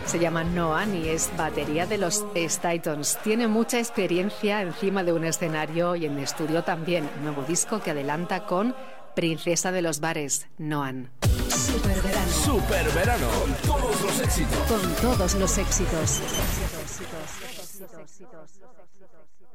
Se llama Noan y es batería de los Titans. Tiene mucha experiencia encima de un escenario y en estudio también. Nuevo disco que adelanta con Princesa de los Bares, Noan. Superverano. Superverano. Con todos los éxitos. Con todos los éxitos.